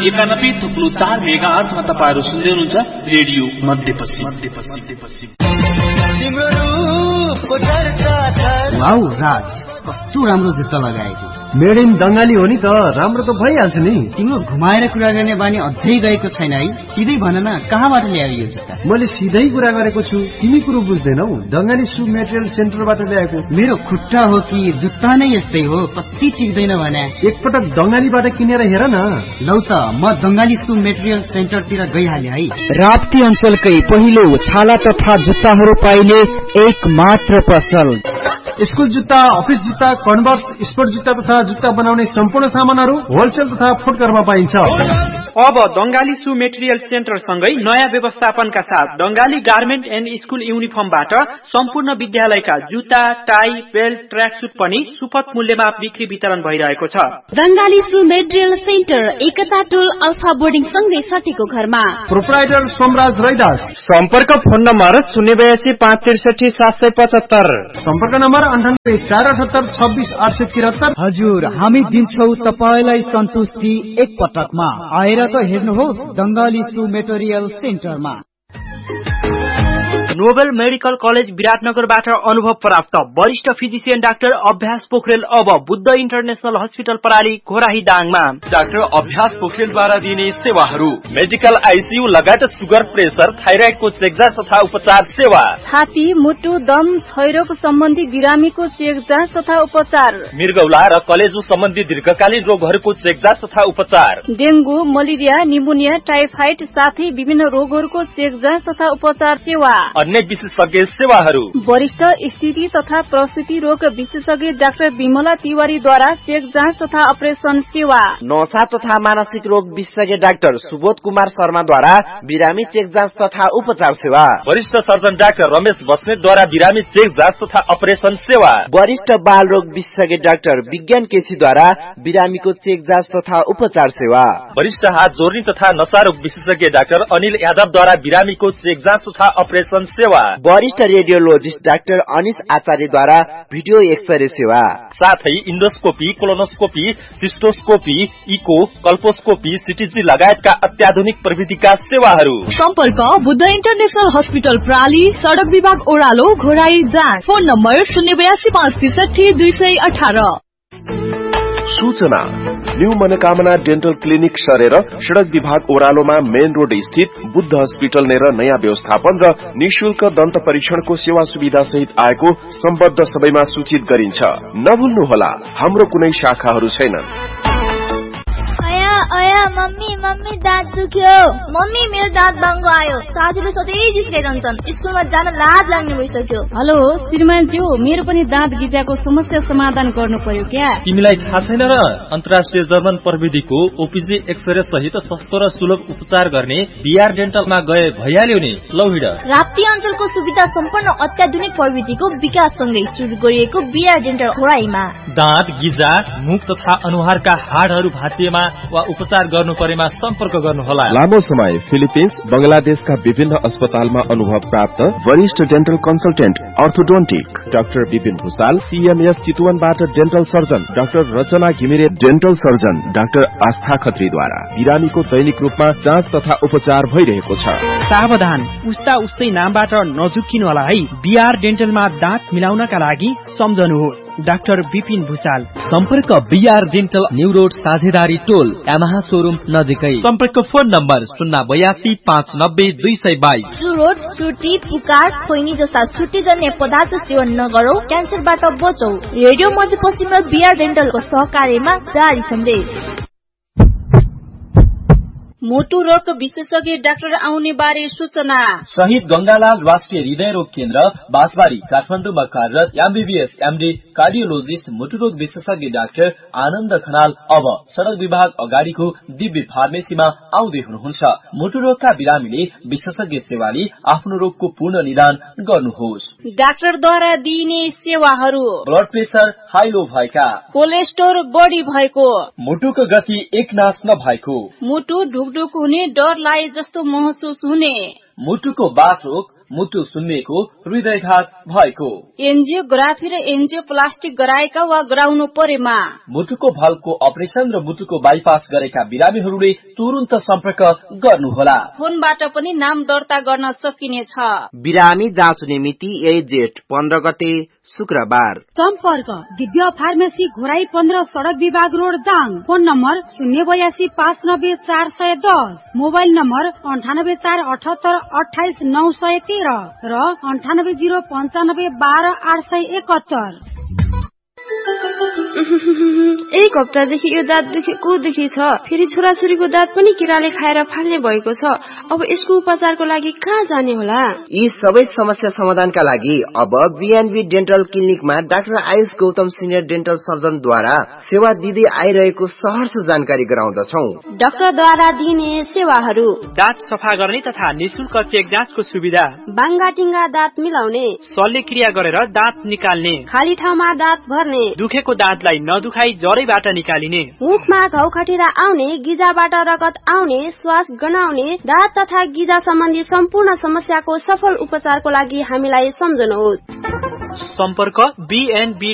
91.4 मेगाहर्जमा तपाईहरु सुन्दै हुनुहुन्छ रेडियो मध्यपश्चिम। वाउ राज, कस्तो राम्रो जुत्ता लगाएको। मेड इन दंगाली हो नि त, राम्रो त भइहाल्छ नि। तिम्रो घुमाएर कुरा गर्ने बानी अझै गएको छैन है। सिधै भन न, कहाँबाट ल्यायो यो जुत्ता? मैले सिधै कुरा गरेको छु, तिमी कुरो बुझ्दैनौ। दंगाली सु मेटेरियल सेन्टरबाट ल्याएको। मेरो खुट्टा हो कि जुत्ता नै यस्तै हो, कति टिक्दैन भने। एकपटक दंगालीबाट किनेर हेर न। लौ त, म दंगाली सु मेटेरियल सेन्टरतिर गइहाले है। राप्ती अञ्चलकै पहिलो छाला तथा जुत्ताहरू पाइने एक मात्र पसल। स्कुल जुत्ता, अफिस जुत्ता, कन्भर्स, स्पोर्ट जुत्ता तथा जुत्ता बनाउने सम्पूर्ण सामानहरू होलसेल तथा फुटकरमा पाइन्छ। अब दंगाली सु मेटेरियल सेन्टर सँगै नयाँ व्यवस्थापनका साथ दंगाली गार्मेन्ट एन्ड स्कुल युनिफर्मबाट सम्पूर्ण विद्यालयका जुत्ता, टाई, बेल्ट, ट्र्याक सुट पनि सुपथ मूल्यमा बिक्री वितरण भइरहेको छ। दंगाली सु मेटेरियल सेन्टर एकता टोल अल्फा बोर्डिङ सँगै सटीको घरमा। प्रोप्राइटर सोमराज रैदास। सम्पर्क फोन नम्बर 082 563 775। सम्पर्क नम्बर 98 478 26 873। हजुर, हामी दिन्छौ तपाईलाई सन्तुष्टि एक पटकमा। आएर त हेर्नुहोस् दंगाली सु मेटेरियल सेन्टरमा। नोबेल मेडिकल कलेज विराटनगरबाट अनुभव प्राप्त वरिष्ठ फिजिशियन डाक्टर अभ्यास पोखरेल अब बुद्ध इन्टरनेशनल हस्पिटल प्रणाली घोराही दाङमा। डाक्टर अभ्यास पोखरेलद्वारा दिने सेवाहरू: मेडिकल आइसियू लगायत सुगर, प्रेसर, थाइराइडको चेकजाँच तथा उपचार सेवा, छाती, मुटु, दम, क्षयरोग सम्बन्धी बिरामीको चेकजाँच तथा उपचार, मृगौला र कलेजो सम्बन्धी दीर्घकालीन रोगहरूको चेकजाँच तथा उपचार, डेंगू, मलेरिया, निमोनिया, टाइफाइड साथै विभिन्न रोगहरूको चेकजाँच तथा उपचार सेवा, अन्य विशेषज्ञ सेवाहरू। वरिष्ठ स्थिति तथा प्रसूति रोग विशेषज्ञ डाक्टर विमला तिवारीद्वारा चेक जाँच तथा अपरेसन सेवा, नशा तथा मानसिक रोग विशेषज्ञ डाक्टर सुबोध कुमार शर्माद्वारा बिरामी चेक जाँच तथा उपचार सेवा, वरिष्ठ सर्जन डाक्टर रमेश बस्नेतद्वारा बिरामी चेक जाँच तथा अपरेसन सेवा, वरिष्ठ बाल रोग विशेषज्ञ डाक्टर विज्ञान केसीद्वारा बिरामीको चेक जाँच तथा उपचार सेवा, वरिष्ठ हात जोर्नी तथा नशा रोग विशेषज्ञ डाक्टर अनिल यादवद्वारा बिरामीको चेक जाँच तथा अपरेसन सेवा, वरिष्ठ रेडियोलोजिस्ट डाक्टर अनिश आचार्यद्वारा भिडियो एक्सरे सेवा, साथै इन्डोस्कोपी, कोलोनोस्कोपी, सिस्टोस्कोपी, इको, कल्पोस्कोपी, सिटीजी लगायतका अत्याधुनिक प्रविधिका सेवाहरू। सम्पर्क बुद्ध इन्टरनेशनल हस्पिटल प्राली, सड़क विभाग ओह्रालो, घोराई दाङ। Phone number 082 563 218। सूचना: न्यू मनोकामना डेन्टल क्लिनिक सरेर सड़क विभाग ओह्रालोमा मेन रोड स्थित बुद्ध हस्पिटल नेर नयाँ व्यवस्थापन र निशुल्क दन्त परीक्षणको सेवा सुविधा सहित आएको सम्बद्ध सबैमा सूचित गरिन्छ। नभुल्नुहोला, हाम्रो कुनै शाखाहरू छैनन्। मम्मी दाँत दुख्यो। मम्मी मेरो दाँत बाङ्गो आयो। साथीले सधैँ जिस्काइरहन्छन्। स्कुलमा जान लाज लाग्ने भइसक्यो। हेलो श्रीमानज्यू, मेरो पनि दाँत गिजाको समस्या समाधान गर्नु पर्यो क्या? तिमीलाई थाहा छैन र? अन्तर्राष्ट्रिय जर्मन प्रविधिको ओपीजी एक्सरे सहित सस्तो र सुलभ उपचार गर्ने बीआर डेन्टलमा गए भइहाल्यो नि। लौ हिँड। राप्ती अञ्चलको सुविधा सम्पन्न अत्याधुनिक प्रविधिको विकाससँगै सुरु गरिएको बीआर डेन्टल घोराईमा दाँत, गिजा, मुख तथा अनुहारका हाडहरू भाँचिएमा वा उपचार गर्नु परेमा सम्पर्क गर्नुहोला। लामो समय फिलिपिन्स, बंगलादेशका विभिन्न अस्पतालमा अनुभव प्राप्त वरिष्ठ dental consultant orthodontic doctor Vipin Bhusal, CMS चितवनबाट dental surgeon doctor रचना घिमिरे, डेन्टल सर्जन डाक्टर आस्था खत्रीद्वारा बिरामीको दैनिक रूपमा जाँच तथा उपचार भइरहेको छ। सावधान, उस्ता उस्तै नामबाट नझुक्किनु होला है। बीआर डेन्टलमा दाँत मिलाउनका लागि सम्झनुहोस् डाक्टर विपिन भूषाल। सम्पर्क बीआर डेन्टल, न्यू रोड, साझेदारी टोल, यामाहा शोरूम नजिकै। सम्पर्क फोन नम्बर 082 590 222। सुरोड, सुर्ती, पुकार, खोइनी जस्ता सुर्तीजन्य पदार्थ सेवन नगरौ, क्यान्सरबाट बचौ। रेडियो मध्यपश्चिम र बीआर डेन्टलको सहकार्यमा जारी सन्देश। मोटु रोग विशेषज्ञ डाक्टर आउने बारे सूचना। शहीद गंगालाल राष्ट्रिय हृदय रोग केन्द्र बाँसबारी काठमाडौँमा कार्यरत एमबीबीएस एमडी कार्डियोलोजिस्ट मोटु रोग विशेषज्ञ डाक्टर आनन्द खनाल अब सड़क विभाग अगाडिको दिव्य फार्मेसीमा आउँदै हुनुहुन्छ। मोटु रोगका बिरामीले विशेषज्ञ सेवा लिई आफ्नो रोगको पूर्ण निदान गर्नुहोस्। डाक्टरद्वारा दिइने सेवाहरू: ब्लड प्रेसर हाई लो भएका, कोलेस्ट्रोल बढी भएको, मुटुको गति एकनास नभएको, मुटु ढुकढुक हुने, डर लागे जस्तो महसुस हुने, मुटुको बाथ रोग, मुटु सुन्निएको, हृदयघात भएको, एन्जियोग्राफी र एन्जियोप्लास्टिक गराएका वा गराउनु परेमा, मुटुको भल्भको अपरेसन र मुटुको बाइपास गरेका बिरामीहरूले तुरुन्त सम्पर्क गर्नुहोला। फोनबाट पनि नाम दर्ता गर्न सकिनेछ। बिरामी जाँच्ने मिति जेठ 15 गते शुक्रबार। सम्पर्क दिव्य फार्मेसी घोराई 15 सड़क विभाग road Dang. Phone number 082 590 410, mobile number 98 478 28 913 र 98 095 12 871। एक हप्तादेखि यो दाँत दुखेको दुखी छ। फेरि छोराछोरीको दाँत पनि किराले खाएर फाल्ने भएको छ। अब यसको उपचारको लागि कहाँ जाने होला? यी सबै समस्या समाधानका लागि अब BNB dental क्लिनिकमा doctor Ayush Gautam senior dental सर्जनद्वारा सेवा दिँदै आइरहेको सहर्ष जानकारी गराउँदछौ। डाक्टरद्वारा दिने सेवाहरू: दाँत सफा गर्ने तथा निशुल्क चेक जाँचको सुविधा, बाङ्गाटिङ्गा दाँत मिलाउने, शल्यक्रिया गरेर दाँत निकाल्ने, खाली ठाउँमा दाँत भर्ने, दुखेको दाँतलाई नदुखाई जरैबाट निकालिने, मुखमा घाउ खटिरा आउने, गिजाबाट रगत आउने, श्वास गनाउने, दाँत तथा गिजा सम्बन्धी सम्पूर्ण समस्याको सफल उपचारको लागि हामीलाई सम्झनुहोस्। सम्पर्क बीएनबी